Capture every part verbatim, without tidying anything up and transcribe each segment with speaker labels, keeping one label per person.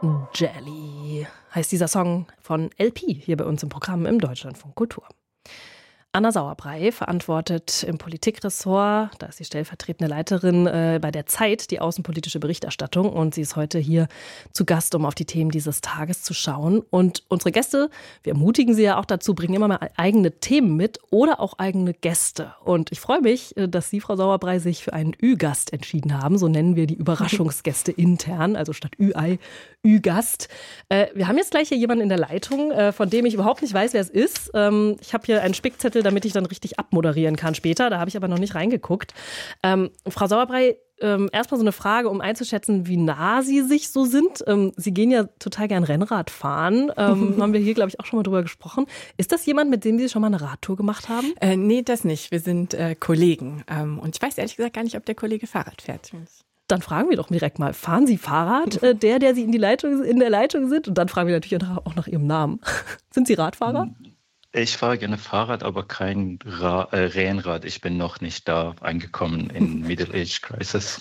Speaker 1: Jelly heißt dieser Song von L P hier bei uns im Programm im Deutschlandfunk Kultur. Anna Sauerbrei verantwortet im Politikressort, da ist sie stellvertretende Leiterin äh, bei der Zeit, die außenpolitische Berichterstattung. Und sie ist heute hier zu Gast, um auf die Themen dieses Tages zu schauen. Und unsere Gäste, wir ermutigen sie ja auch dazu, bringen immer mal eigene Themen mit oder auch eigene Gäste. Und ich freue mich, dass Sie, Frau Sauerbrei, sich für einen Ü-Gast entschieden haben. So nennen wir die Überraschungsgäste intern, also statt Ü-Ei, Ü-Gast. Äh, wir haben jetzt gleich hier jemanden in der Leitung, äh, von dem ich überhaupt nicht weiß, wer es ist. Ähm, ich habe hier einen Spickzettel, damit ich dann richtig abmoderieren kann später. Da habe ich aber noch nicht reingeguckt. Ähm, Frau Sauerbrei, ähm, erstmal so eine Frage, um einzuschätzen, wie nah Sie sich so sind. Ähm, Sie gehen ja total gern Rennrad fahren. Ähm, haben wir hier, glaube ich, auch schon mal drüber gesprochen. Ist das jemand, mit dem Sie schon mal eine Radtour gemacht haben?
Speaker 2: Äh, nee, das nicht. Wir sind äh, Kollegen. Ähm, und ich weiß ehrlich gesagt gar nicht, ob der Kollege Fahrrad fährt.
Speaker 1: Dann fragen wir doch direkt mal, fahren Sie Fahrrad, äh, der, der Sie in, die Leitung, in der Leitung sind? Und dann fragen wir natürlich auch nach Ihrem Namen. Sind Sie Radfahrer?
Speaker 3: Ich fahre gerne Fahrrad, aber kein Ra- äh, Rennrad. Ich bin noch nicht da angekommen in Middle-Age-Crisis.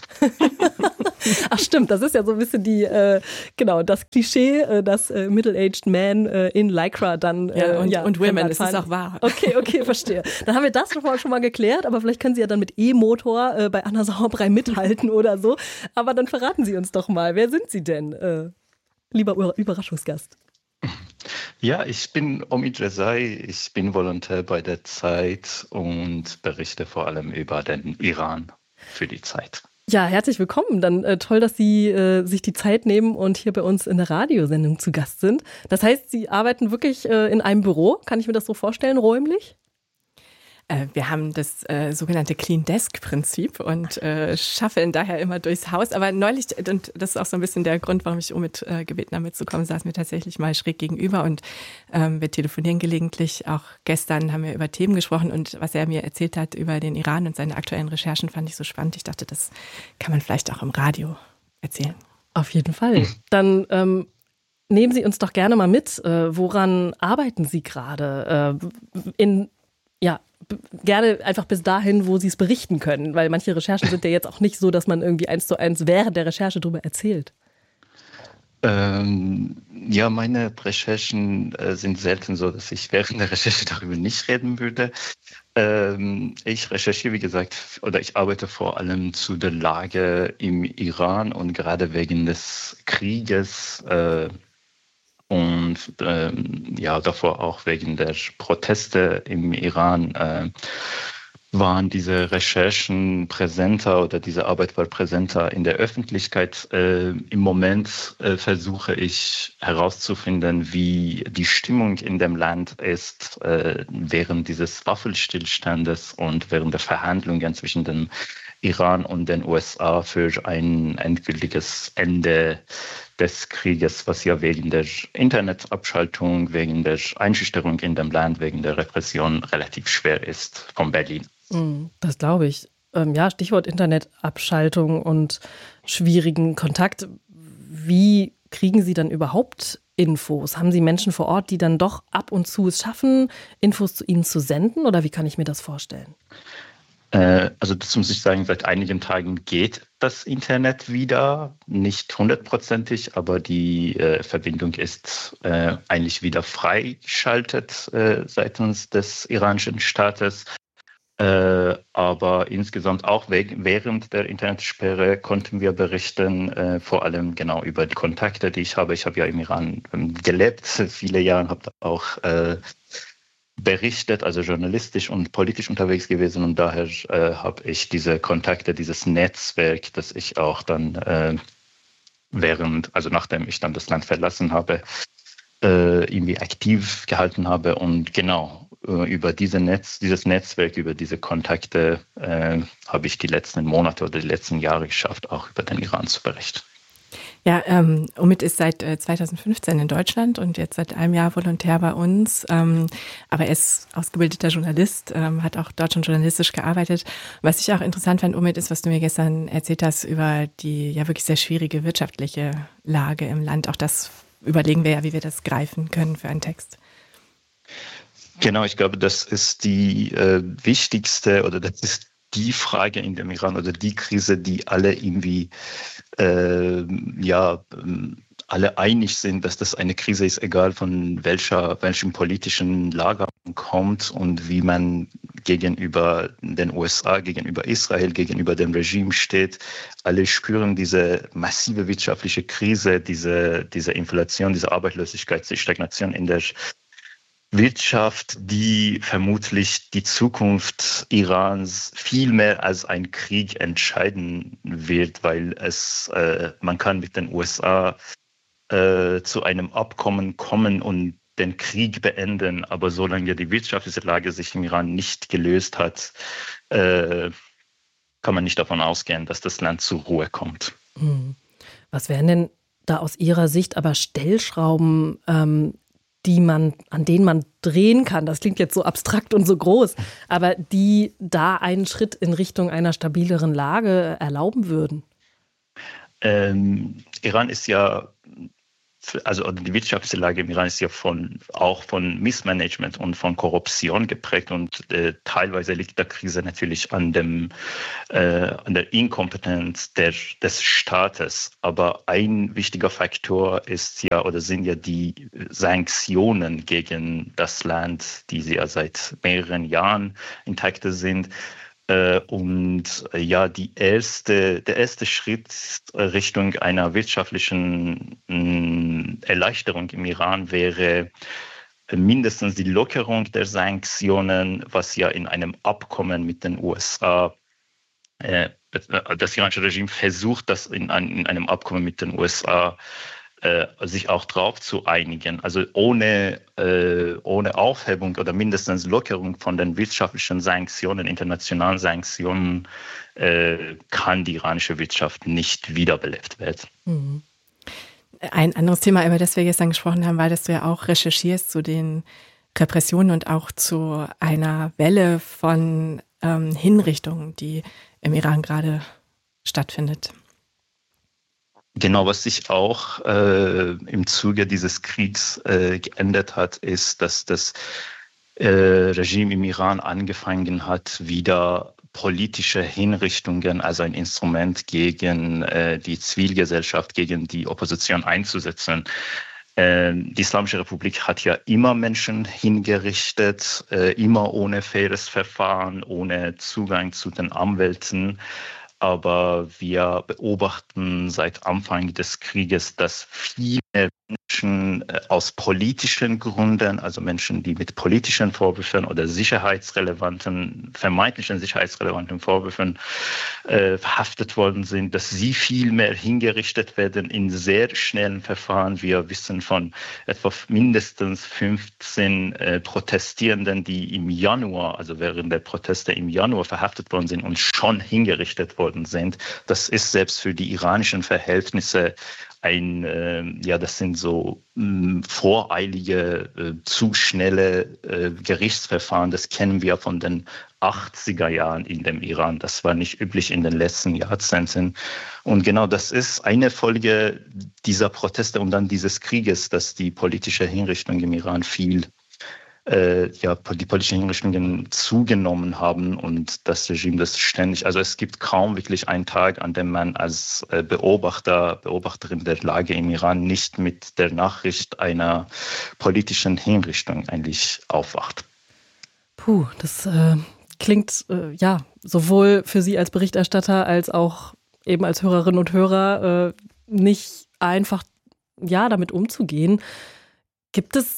Speaker 1: Ach stimmt, das ist ja so ein bisschen die, äh, genau, das Klischee, äh, dass äh, Middle-Aged Man äh, in Lycra dann
Speaker 2: äh, ja, und,
Speaker 1: ja,
Speaker 2: und Women, das ist auch wahr.
Speaker 1: Okay, okay, verstehe. Dann haben wir das schon mal, schon mal geklärt, aber vielleicht können Sie ja dann mit E-Motor äh, bei Anna Sauerbrei mithalten oder so. Aber dann verraten Sie uns doch mal, wer sind Sie denn, äh, lieber Überraschungsgast?
Speaker 3: Ja, ich bin Omid Rezai, ich bin Volontär bei der Zeit und berichte vor allem über den Iran für die Zeit.
Speaker 1: Ja, herzlich willkommen. Dann äh, toll, dass Sie äh, sich die Zeit nehmen und hier bei uns in der Radiosendung zu Gast sind. Das heißt, Sie arbeiten wirklich äh, in einem Büro, kann ich mir das so vorstellen, räumlich?
Speaker 2: Äh, wir haben das äh, sogenannte Clean Desk Prinzip und äh, schaffeln daher immer durchs Haus. Aber neulich, und das ist auch so ein bisschen der Grund, warum ich Omid äh, gebeten habe mitzukommen, saßen wir tatsächlich mal schräg gegenüber und ähm, wir telefonieren gelegentlich. Auch gestern haben wir über Themen gesprochen und was er mir erzählt hat über den Iran und seine aktuellen Recherchen, fand ich so spannend. Ich dachte, das kann man vielleicht auch im Radio erzählen.
Speaker 1: Auf jeden Fall. Dann ähm, nehmen Sie uns doch gerne mal mit. Äh, woran arbeiten Sie gerade? Äh, in, ja, gerne einfach bis dahin, wo Sie es berichten können, weil manche Recherchen sind ja jetzt auch nicht so, dass man irgendwie eins zu eins während der Recherche darüber erzählt.
Speaker 3: Ähm, ja, meine Recherchen äh, sind selten so, dass ich während der Recherche darüber nicht reden würde. Ähm, ich recherchiere, wie gesagt, oder ich arbeite vor allem zu der Lage im Iran und gerade wegen des Krieges äh, und ähm, ja, davor auch wegen der Proteste im Iran äh, waren diese Recherchen präsenter oder diese Arbeit war präsenter in der Öffentlichkeit. Äh, Im Moment äh, versuche ich herauszufinden, wie die Stimmung in dem Land ist äh, während dieses Waffenstillstandes und während der Verhandlungen zwischen dem Iran und den U S A für ein endgültiges Ende des Krieges, was ja wegen der Internetabschaltung, wegen der Einschüchterung in dem Land, wegen der Repression relativ schwer ist von Berlin.
Speaker 1: Das glaube ich. Ähm, ja, Stichwort Internetabschaltung und schwierigen Kontakt. Wie kriegen Sie dann überhaupt Infos? Haben Sie Menschen vor Ort, die dann doch ab und zu es schaffen, Infos zu Ihnen zu senden? Oder wie kann ich mir das vorstellen?
Speaker 3: Also das muss ich sagen, seit einigen Tagen geht das Internet wieder, nicht hundertprozentig, aber die äh, Verbindung ist äh, eigentlich wieder freigeschaltet äh, seitens des iranischen Staates. Äh, aber insgesamt auch we- während der Internetsperre konnten wir berichten, äh, vor allem genau über die Kontakte, die ich habe. Ich habe ja im Iran ähm, gelebt, viele Jahre, habe auch äh, berichtet, also journalistisch und politisch unterwegs gewesen und daher äh, habe ich diese Kontakte, dieses Netzwerk, das ich auch dann äh, während, also nachdem ich dann das Land verlassen habe, äh, irgendwie aktiv gehalten habe und genau äh, über diese Netz, dieses Netzwerk, über diese Kontakte äh, habe ich die letzten Monate oder die letzten Jahre geschafft, auch über den Iran zu berichten.
Speaker 2: Ja, ähm, Omid ist seit äh, zweitausendfünfzehn in Deutschland und jetzt seit einem Jahr Volontär bei uns. Ähm, aber er ist ausgebildeter Journalist, ähm, hat auch dort schon journalistisch gearbeitet. Was ich auch interessant fand, Omid, ist, was du mir gestern erzählt hast über die ja wirklich sehr schwierige wirtschaftliche Lage im Land. Auch das überlegen wir ja, wie wir das greifen können für einen Text.
Speaker 3: Genau, ich glaube, das ist die äh, wichtigste oder das ist die Frage in dem Iran oder die Krise, die alle irgendwie äh, ja alle einig sind, dass das eine Krise ist, egal von welcher, welchem politischen Lager man kommt und wie man gegenüber den U S A, gegenüber Israel, gegenüber dem Regime steht. Alle spüren diese massive wirtschaftliche Krise, diese, diese Inflation, diese Arbeitslosigkeit, die Stagnation in der Wirtschaft, die vermutlich die Zukunft Irans viel mehr als ein Krieg entscheiden wird, weil es, äh, man kann mit den U S A äh, zu einem Abkommen kommen und den Krieg beenden, aber solange die wirtschaftliche Lage sich im Iran nicht gelöst hat, äh, kann man nicht davon ausgehen, dass das Land zur Ruhe kommt.
Speaker 1: Was wären denn da aus Ihrer Sicht aber Stellschrauben, ähm, die man, an denen man drehen kann? Das klingt jetzt so abstrakt und so groß, aber die da einen Schritt in Richtung einer stabileren Lage erlauben würden?
Speaker 3: Ähm, Iran ist ja, also die wirtschaftliche Lage im Iran ist ja von, auch von Missmanagement und von Korruption geprägt und äh, teilweise liegt die Krise natürlich an, dem, äh, an der Inkompetenz der, des Staates. Aber ein wichtiger Faktor ist ja oder sind ja die Sanktionen gegen das Land, die ja seit mehreren Jahren intakt sind. Und ja, die erste, der erste Schritt Richtung einer wirtschaftlichen Erleichterung im Iran wäre mindestens die Lockerung der Sanktionen, was ja in einem Abkommen mit den U S A, das iranische Regime versucht, das in einem Abkommen mit den U S A sich auch drauf zu einigen. Also ohne, äh, ohne Aufhebung oder mindestens Lockerung von den wirtschaftlichen Sanktionen, internationalen Sanktionen, äh, kann die iranische Wirtschaft nicht wiederbelebt werden.
Speaker 2: Mhm. Ein anderes Thema, über das wir gestern gesprochen haben, war, dass du ja auch recherchierst zu den Repressionen und auch zu einer Welle von ähm, Hinrichtungen, die im Iran gerade stattfindet.
Speaker 3: Genau, was sich auch äh, im Zuge dieses Kriegs äh, geändert hat, ist, dass das äh, Regime im Iran angefangen hat, wieder politische Hinrichtungen, also ein Instrument gegen äh, die Zivilgesellschaft, gegen die Opposition einzusetzen. Äh, die Islamische Republik hat ja immer Menschen hingerichtet, äh, immer ohne faires Verfahren, ohne Zugang zu den Anwälten. Aber wir beobachten seit Anfang des Krieges, dass viele Menschen aus politischen Gründen, also Menschen, die mit politischen Vorwürfen oder sicherheitsrelevanten, vermeintlichen sicherheitsrelevanten Vorwürfen äh, verhaftet worden sind, dass sie viel mehr hingerichtet werden in sehr schnellen Verfahren. Wir wissen von etwa mindestens fünfzehn äh, Protestierenden, die im Januar, also während der Proteste im Januar verhaftet worden sind und schon hingerichtet worden sind. Das ist selbst für die iranischen Verhältnisse ein, äh, ja, das sind so mh, voreilige, äh, zu schnelle äh, Gerichtsverfahren. Das kennen wir von den achtziger Jahren in dem Iran. Das war nicht üblich in den letzten Jahrzehnten. Und genau das ist eine Folge dieser Proteste und dann dieses Krieges, dass die politische Hinrichtung im Iran viel Äh, ja, die politischen Hinrichtungen zugenommen haben und das Regime das ständig, also es gibt kaum wirklich einen Tag, an dem man als äh, Beobachter, Beobachterin der Lage im Iran nicht mit der Nachricht einer politischen Hinrichtung eigentlich aufwacht.
Speaker 1: Puh, das äh, klingt äh, ja sowohl für Sie als Berichterstatter als auch eben als Hörerinnen und Hörer äh, nicht einfach, ja, damit umzugehen. Gibt es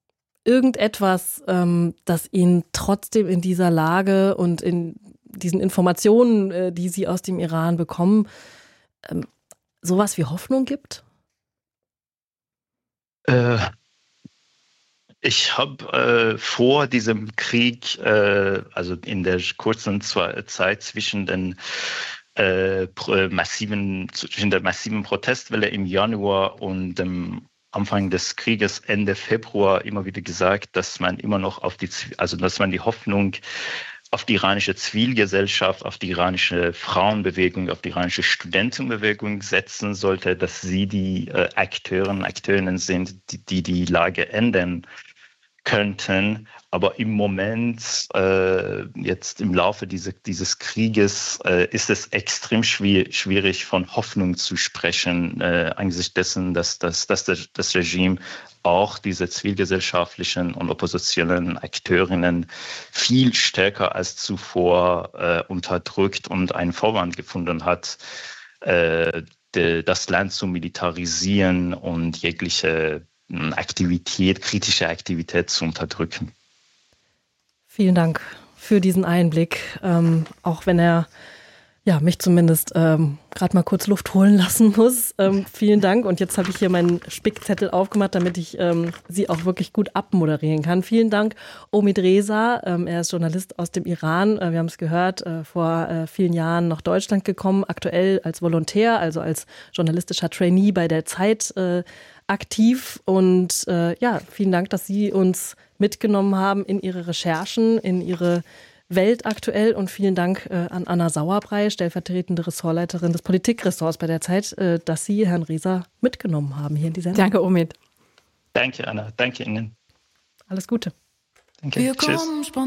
Speaker 1: irgendetwas, ähm, das Ihnen trotzdem in dieser Lage und in diesen Informationen, äh, die Sie aus dem Iran bekommen, ähm, sowas wie Hoffnung gibt?
Speaker 3: Äh, ich habe äh, vor diesem Krieg, äh, also in der kurzen Zeit zwischen den äh, massiven, zwischen der massiven Protestwelle im Januar und dem Anfang des Krieges, Ende Februar, immer wieder gesagt, dass man immer noch auf die, also dass man die Hoffnung auf die iranische Zivilgesellschaft, auf die iranische Frauenbewegung, auf die iranische Studentenbewegung setzen sollte, dass sie die äh, Akteure, Akteurinnen sind, die, die die Lage ändern könnten. Aber im Moment, äh, jetzt im Laufe diese, dieses Krieges, äh, ist es extrem schwer, schwierig, von Hoffnung zu sprechen, äh, angesichts dessen, dass, dass, dass das, das Regime auch diese zivilgesellschaftlichen und oppositionellen Akteurinnen viel stärker als zuvor äh, unterdrückt und einen Vorwand gefunden hat, äh, de, das Land zu militarisieren und jegliche Aktivität, kritische Aktivität zu unterdrücken.
Speaker 1: Vielen Dank für diesen Einblick, ähm, auch wenn er ja, mich zumindest ähm, gerade mal kurz Luft holen lassen muss. Ähm, vielen Dank. Und jetzt habe ich hier meinen Spickzettel aufgemacht, damit ich ähm, Sie auch wirklich gut abmoderieren kann. Vielen Dank, Omid Reza. Ähm, er ist Journalist aus dem Iran. Äh, wir haben es gehört, äh, vor äh, vielen Jahren nach Deutschland gekommen, aktuell als Volontär, also als journalistischer Trainee bei der Zeit äh, aktiv. Und äh, ja, vielen Dank, dass Sie uns mitgenommen haben in Ihre Recherchen, in Ihre Welt aktuell, und vielen Dank äh, an Anna Sauerbrei, stellvertretende Ressortleiterin des Politikressorts bei der Zeit, äh, dass Sie Herrn Reza mitgenommen haben hier in dieser Sendung.
Speaker 2: Danke, Omid.
Speaker 3: Danke, Anna. Danke Ihnen.
Speaker 1: Alles Gute.
Speaker 3: Danke. Tschüss.